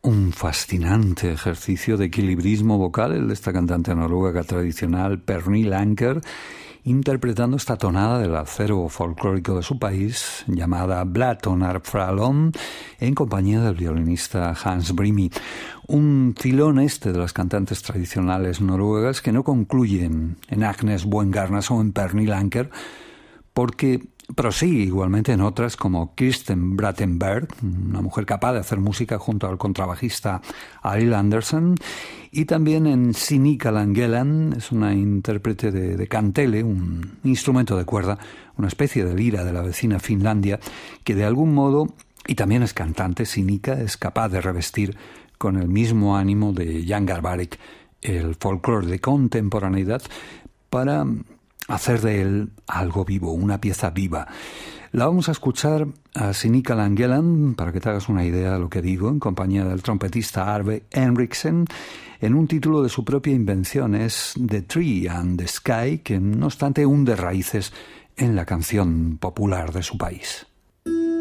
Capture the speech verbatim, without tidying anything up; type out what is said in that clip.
Un fascinante ejercicio de equilibrismo vocal, el de esta cantante noruega tradicional, Pernille Anker, interpretando esta tonada del acero folclórico de su país, llamada Blatonarfralon, en compañía del violinista Hans Brimi. Un filón este de las cantantes tradicionales noruegas que no concluyen en Agnes Buengarnas o en Pernille Anker, porque prosigue igualmente en otras como Kirsten Brattenberg, una mujer capaz de hacer música junto al contrabajista Arild Andersen, y también en Sinikka Langeland, es una intérprete de, de kantele, un instrumento de cuerda, una especie de lira de la vecina Finlandia, que de algún modo, y también es cantante, Sinikka es capaz de revestir con el mismo ánimo de Jan Garbarek el folclore de contemporaneidad para hacer de él algo vivo, una pieza viva. La vamos a escuchar a Sinikka Langeland, para que te hagas una idea de lo que digo, en compañía del trompetista Arve Henriksen, en un título de su propia invención, es The Tree and the Sky, que no obstante hunde raíces en la canción popular de su país.